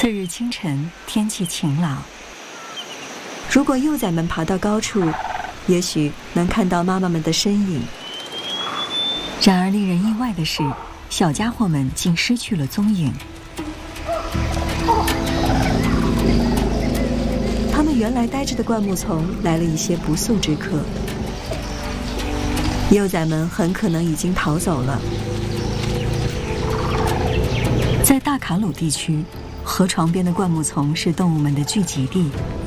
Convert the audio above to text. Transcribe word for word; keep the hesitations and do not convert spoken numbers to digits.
次日清晨，天气晴朗。如果幼崽们爬到高处，也许能看到妈妈们的身影。然而令人意外的是，小家伙们竟失去了踪影。他们原来待着的灌木丛来了一些不速之客，幼崽们很可能已经逃走了。在大卡鲁地区，河床边的灌木丛是动物们的聚集地。